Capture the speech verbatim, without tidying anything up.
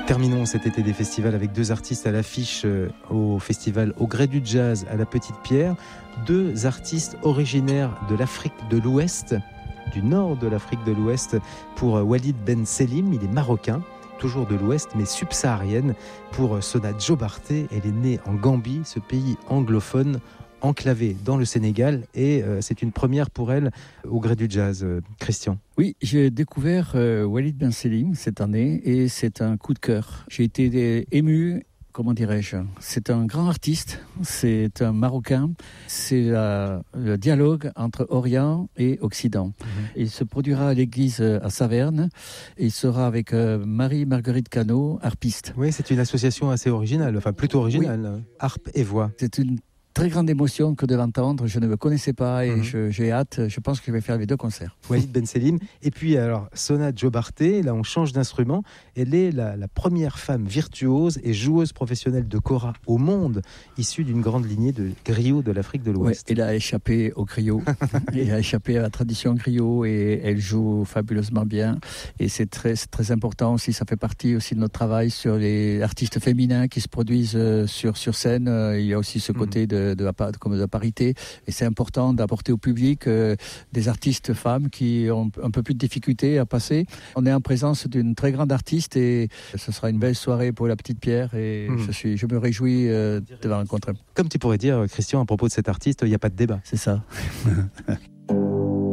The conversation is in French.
Terminons cet été des festivals avec deux artistes à l'affiche au festival Au Gré du Jazz à la Petite Pierre. Deux artistes originaires de l'Afrique de l'Ouest, du nord de l'Afrique de l'Ouest, pour Walid Ben Selim, il est marocain, toujours de l'Ouest, mais subsaharienne. Pour Sona Jobarteh, elle est née en Gambie, ce pays anglophone enclavée dans le Sénégal, et euh, c'est une première pour elle au Gré du Jazz. euh, Christian. Oui, j'ai découvert euh, Walid Ben Selim cette année et c'est un coup de cœur. J'ai été ému, comment dirais-je, c'est un grand artiste, c'est un Marocain, c'est euh, le dialogue entre Orient et Occident. Mmh. Il se produira à l'église à Saverne et il sera avec euh, Marie-Marguerite Cano, harpiste. Oui, c'est une association assez originale, enfin plutôt originale, oui. Harpe et voix. C'est une très grande émotion que de l'entendre. Je ne me connaissais pas et mmh. je, j'ai hâte. Je pense que je vais faire les deux concerts. Walid Ben Selim. Et puis, alors, Sona Jobarteh, là, on change d'instrument. Elle est la, la première femme virtuose et joueuse professionnelle de kora au monde, issue d'une grande lignée de griots de l'Afrique de l'Ouest. Ouais, elle a échappé au griot. Elle a échappé à la tradition griot et elle joue fabuleusement bien. Et c'est très, c'est très important aussi. Ça fait partie aussi de notre travail sur les artistes féminins qui se produisent sur, sur scène. Il y a aussi ce côté mmh. de De la, comme de la parité, et c'est important d'apporter au public euh, des artistes femmes qui ont un peu plus de difficultés à passer. On est en présence d'une très grande artiste et ce sera une belle soirée pour la Petite Pierre et mmh. je, suis, je me réjouis euh, de la rencontrer. Comme tu pourrais dire, Christian, à propos de cet artiste, il n'y a pas de débat. C'est ça.